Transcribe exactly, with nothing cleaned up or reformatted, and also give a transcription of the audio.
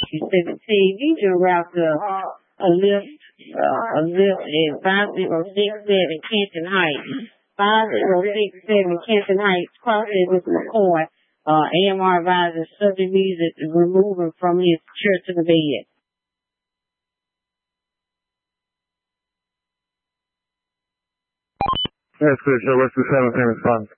You said the T V to route the a lift, uh, a lift in five zero six seven Canton Heights, five zero six seven Canton Heights, crossing with McCoy. Uh, A M R advises subject needs to remove him from his chair to the bed. Yes, please. So what's the seven payment response?